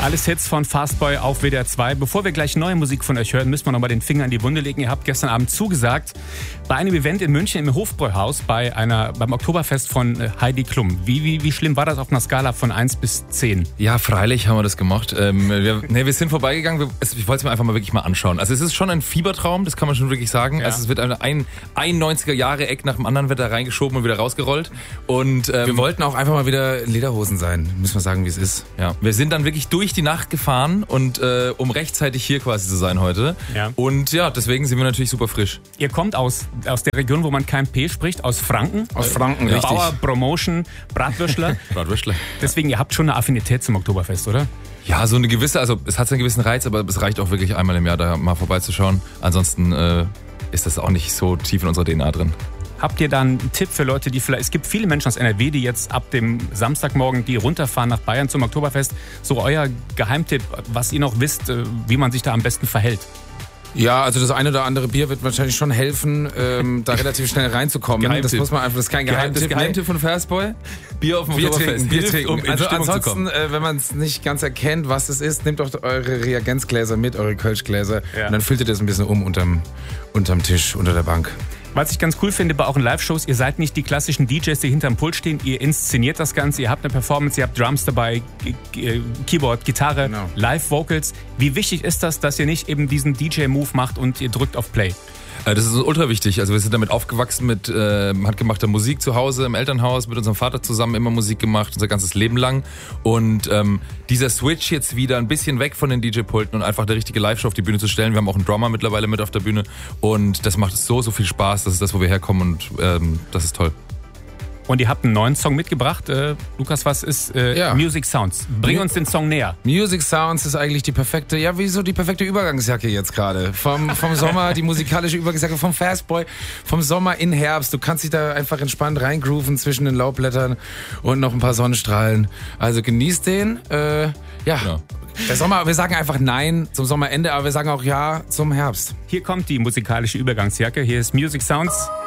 Alles Hits von Fastboy auf WDR 2. Bevor wir gleich neue Musik von euch hören, müssen wir noch mal den Finger in die Wunde legen. Ihr habt gestern Abend zugesagt bei einem Event in München im Hofbräuhaus beim Oktoberfest von Heidi Klum. Wie schlimm war das auf einer Skala von 1 bis 10? Ja, freilich haben wir das gemacht. Wir sind vorbeigegangen. Ich wollte es mir einfach mal wirklich mal anschauen. Also es ist schon ein Fiebertraum, das kann man schon wirklich sagen. Ja. Also es wird ein 90er-Jahre-Eck nach dem anderen wird da reingeschoben und wieder rausgerollt. Und wir wollten auch einfach mal wieder Lederhosen sein, müssen wir sagen, wie es ist. Ja, wir sind dann wirklich durch die Nacht gefahren und um rechtzeitig hier quasi zu sein heute. Ja. Und ja, deswegen sind wir natürlich super frisch. Ihr kommt aus der Region, wo man kein P spricht, aus Franken. Aus Franken, richtig. Bauer, Promotion, Bratwürstler. Bratwürstler. Deswegen, ihr habt schon eine Affinität zum Oktoberfest, oder? Ja, so eine gewisse, also es hat einen gewissen Reiz, aber es reicht auch wirklich einmal im Jahr da mal vorbeizuschauen. Ansonsten ist das auch nicht so tief in unserer DNA drin. Habt ihr dann einen Tipp für Leute, es gibt viele Menschen aus NRW, die jetzt ab dem Samstagmorgen, die runterfahren nach Bayern zum Oktoberfest. So euer Geheimtipp, was ihr noch wisst, wie man sich da am besten verhält? Ja, also das eine oder andere Bier wird wahrscheinlich schon helfen, da relativ schnell reinzukommen. Geheimtipp. Das muss man einfach, das ist kein Geheimtipp. Das Geheimtipp von Fastboy? Bier auf dem Oktoberfest. Bier trinken. Um in also Stimmung ansonsten, zu kommen. wenn man es nicht ganz erkennt, was es ist, nehmt doch eure Reagenzgläser mit, eure Kölschgläser, und dann füllt ihr das ein bisschen unterm Tisch, unter der Bank. Was ich ganz cool finde bei euren Live-Shows, ihr seid nicht die klassischen DJs, die hinterm Pult stehen, ihr inszeniert das Ganze, ihr habt eine Performance, ihr habt Drums dabei, Keyboard, Gitarre, genau. Live-Vocals. Wie wichtig ist das, dass ihr nicht eben diesen DJ-Move macht und ihr drückt auf Play? Das ist ultra wichtig. Also wir sind damit aufgewachsen mit handgemachter Musik zu Hause im Elternhaus, mit unserem Vater zusammen immer Musik gemacht, unser ganzes Leben lang. Und dieser Switch jetzt wieder ein bisschen weg von den DJ-Pulten und einfach der richtige Live-Show auf die Bühne zu stellen. Wir haben auch einen Drummer mittlerweile mit auf der Bühne und das macht so viel Spaß. Das ist das, wo wir herkommen und das ist toll. Und ihr habt einen neuen Song mitgebracht. Lukas, was ist Music Sounds? Bring uns den Song näher. Music Sounds ist eigentlich die perfekte Übergangsjacke jetzt gerade. Vom Sommer, die musikalische Übergangsjacke vom Fastboy, vom Sommer in Herbst. Du kannst dich da einfach entspannt reingrooven zwischen den Laubblättern und noch ein paar Sonnenstrahlen. Also genießt den. Genau. Der Sommer, wir sagen einfach Nein zum Sommerende, aber wir sagen auch Ja zum Herbst. Hier kommt die musikalische Übergangsjacke. Hier ist Music Sounds.